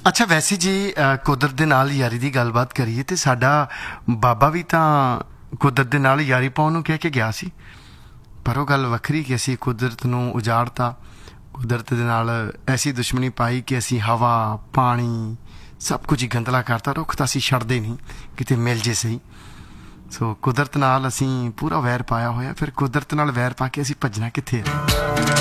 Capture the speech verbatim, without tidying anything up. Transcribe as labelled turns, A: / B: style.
A: ਅੱਛਾ, ਵੈਸੇ ਜੇ ਅ, ਕੁਦਰਤ ਦੇ ਨਾਲ ਯਾਰੀ ਦੀ ਗੱਲਬਾਤ ਕਰੀਏ ਤੇ ਸਾਡਾ ਬਾਬਾ ਵੀ ਤਾਂ ਕੁਦਰਤ ਦੇ ਨਾਲ ਯਾਰੀ ਪਾਉਣ ਨੂੰ ਕਹਿ ਕੇ ਗਿਆ ਸੀ, ਪਰ ਉਹ ਗੱਲ ਵੱਖਰੀ ਕਿ ਅਸੀਂ ਕੁਦਰਤ ਨੂੰ ਉਜਾੜਤਾ, ਕੁਦਰਤ ਦੇ ਨਾਲ ਐਸੀ ਦੁਸ਼ਮਣੀ ਪਾਈ ਕਿ ਅਸੀਂ ਹਵਾ ਪਾਣੀ ਸਭ ਕੁਝ ਹੀ ਗੰਦਲਾ ਕਰਤਾ। ਰੁੱਖ ਤਾਂ ਅਸੀਂ ਛੱਡਦੇ ਨਹੀਂ, ਕਿਤੇ ਮਿਲ ਜੇ ਸਹੀ। ਸੋ ਕੁਦਰਤ ਨਾਲ ਅਸੀਂ ਪੂਰਾ ਵੈਰ ਪਾਇਆ ਹੋਇਆ, ਫਿਰ ਕੁਦਰਤ ਨਾਲ ਵੈਰ ਪਾ ਕੇ ਅਸੀਂ ਭੱਜਣਾ ਕਿੱਥੇ ਹੈ।